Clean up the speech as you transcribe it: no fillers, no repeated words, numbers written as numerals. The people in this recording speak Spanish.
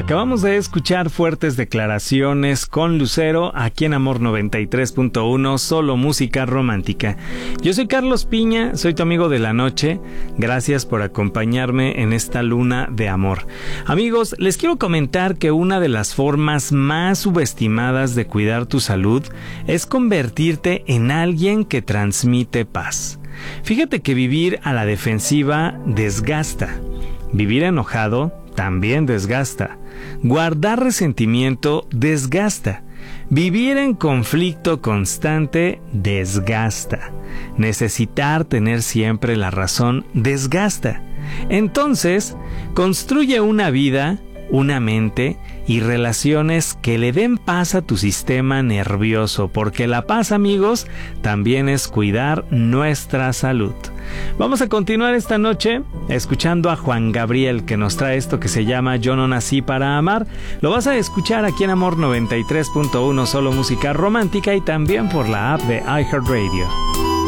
Acabamos de escuchar fuertes declaraciones con Lucero aquí en Amor 93.1, solo música romántica. Yo soy Carlos Piña, soy tu amigo de la noche. Gracias por acompañarme en esta luna de amor. Amigos, les quiero comentar que una de las formas más subestimadas de cuidar tu salud es convertirte en alguien que transmite paz. Fíjate que vivir a la defensiva desgasta. Vivir enojado también desgasta. Guardar resentimiento desgasta. Vivir en conflicto constante desgasta. Necesitar tener siempre la razón desgasta. Entonces, construye una vida, una mente y relaciones que le den paz a tu sistema nervioso, porque la paz, amigos, también es cuidar nuestra salud. Vamos a continuar esta noche escuchando a Juan Gabriel, que nos trae esto que se llama Yo no nací para amar. Lo vas a escuchar aquí en Amor 93.1, solo música romántica, y también por la app de iHeartRadio.